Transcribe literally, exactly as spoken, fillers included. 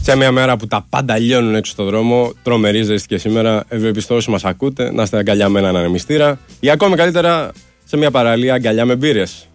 Σε μια μέρα που τα πάντα λιώνουν έξω στον δρόμο, τρομερή ζέστη και σήμερα. Ευελπιστώ όσοι μας ακούτε να είστε αγκαλιά με έναν ανεμιστήρα ή ακόμη καλύτερα σε μια παραλία αγκαλιά με μπύρες.